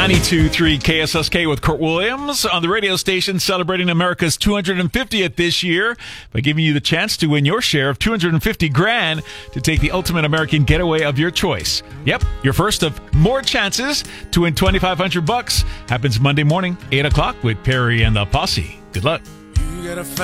92.3 KSSK with Kurt Williams on the radio station celebrating America's 250th this year by giving you the chance to win your share of $250,000 to take the ultimate American getaway of your choice. Yep, your first of more chances to win $2,500 happens Monday morning, 8 o'clock with Perry and the Posse. Good luck.